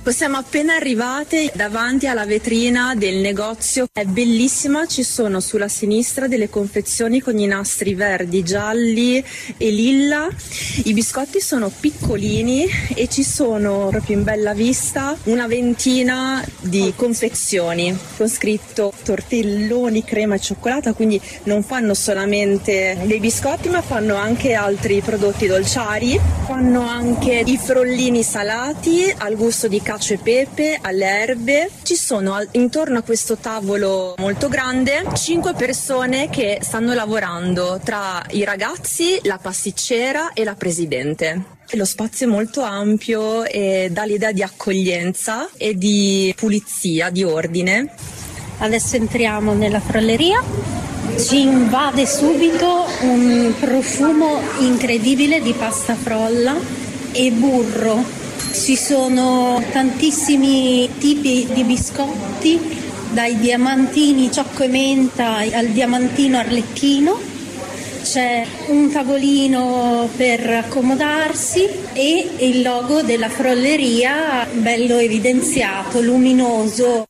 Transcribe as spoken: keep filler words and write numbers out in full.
Siamo appena arrivate davanti alla vetrina del negozio, è bellissima, ci sono sulla sinistra delle confezioni con i nastri verdi, gialli e lilla, i biscotti sono piccolini e ci sono proprio in bella vista una ventina di confezioni con scritto tortelloni, crema e cioccolata, quindi non fanno solamente dei biscotti ma fanno anche altri prodotti dolciari, fanno anche i frollini salati al gusto di cacio e pepe, alle erbe. Ci sono intorno a questo tavolo molto grande cinque persone che stanno lavorando, tra i ragazzi, la pasticcera e la presidente. Lo spazio è molto ampio e dà l'idea di accoglienza e di pulizia, di ordine. Adesso entriamo nella frolleria, ci invade subito un profumo incredibile di pasta frolla e burro. Ci sono tantissimi tipi di biscotti, dai diamantini ciocco e menta al diamantino arlecchino. C'è un tavolino per accomodarsi e il logo della frolleria bello evidenziato, luminoso.